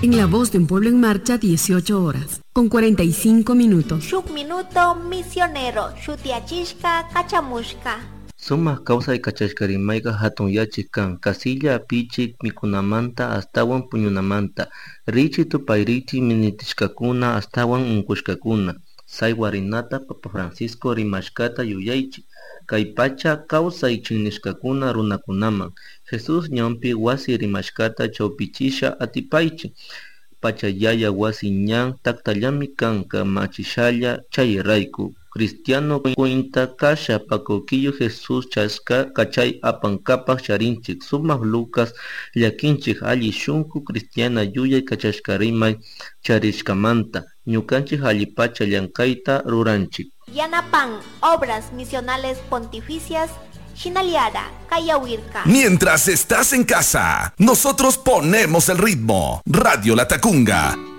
En La Voz de un Pueblo en Marcha, 18 horas, con 45 minutos. Shuk minuto misionero, shutiachishka kachamushka. Sumas causa y cachashkarimayqa hatun yachik kan, casilla pichik mikunamanta astawan puñunamanta, richi tupayrichi minitishkakuna astawan unkushkakuna. Say warinata Papa Francisco rimashkata yuyaychik, kay pacha kawsaychik nishkakuna runakunaman. Jesús ñawpi wasi rimashkata chawpichisha atipaychik. Pachayaya wasi ñan taktallami kanka machishalla chayrayku. Cristiano cuenta kasha pakokiyo Jesús chaska kachay apankapak charinchik. Sumak Lucas llakinchik alli shunku cristiana yuyay kachashkarimay charishkamanta. Ñukanchik allipacha llankayta ruranchik. Yanapan, obras misionales pontificias, Shinaliara, Kayawirka. Mientras estás en casa, nosotros ponemos el ritmo. Radio La Tacunga.